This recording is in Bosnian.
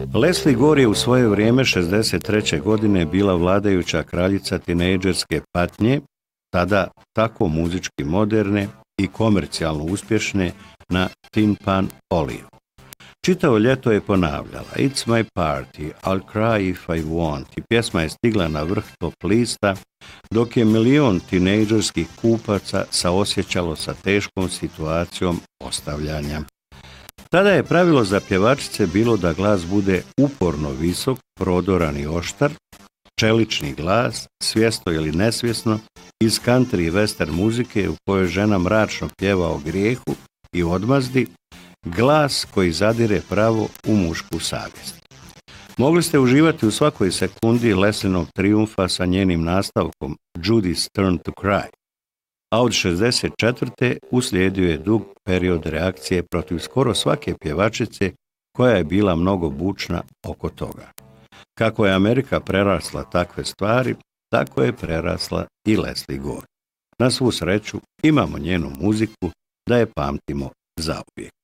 Lesley Gore je u svoje vrijeme 63. godine bila vladajuća kraljica tinejdžerske patnje, tada tako muzički moderne i komercijalno uspješne na Tin Pan Alley. Čitavo ljeto je ponavljala It's my party, I'll cry if I want i pjesma je stigla na vrh top lista, dok je milion tinejdžerskih kupaca saosjećalo sa teškom situacijom ostavljanja. Tada je pravilo za pjevačice bilo da glas bude uporno visok, prodoran i oštar, čelični glas, svjesno ili nesvjesno, iz country i western muzike u kojoj žena mračno pjeva o grijehu i odmazdi, glas koji zadire pravo u mušku savjest. Mogli ste uživati u svakoj sekundi Leslinog trijumfa sa njenim nastavkom Judy's Turn to Cry, a od 64. uslijedio je dug period reakcije protiv skoro svake pjevačice koja je bila mnogo bučna oko toga. Kako je Amerika prerasla takve stvari, tako je prerasla i Lesley Gore. Na svu sreću imamo njenu muziku da je pamtimo zauvijek.